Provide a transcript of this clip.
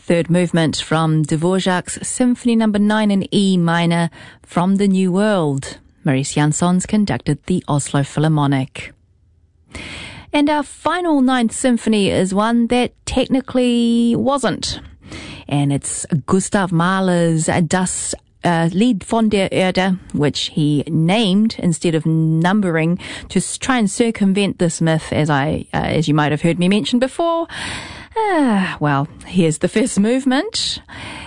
Third movement from Dvorak's Symphony No. 9 in E minor from the New World. Maurice Jansons conducted the Oslo Philharmonic. And our final Ninth Symphony is one that technically wasn't. And it's Gustav Mahler's Das Lied von der Erde, which he named instead of numbering to try and circumvent this myth, as you might have heard me mention before. Well, here's the first movement.